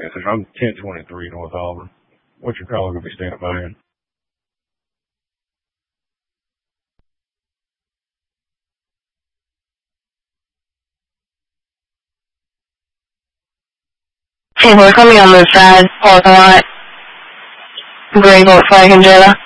I'm 1023 North Auburn. What's your caller going to be standing by in? Hey, we're coming on the side, parking lot. Gray Volkswagen Jetta.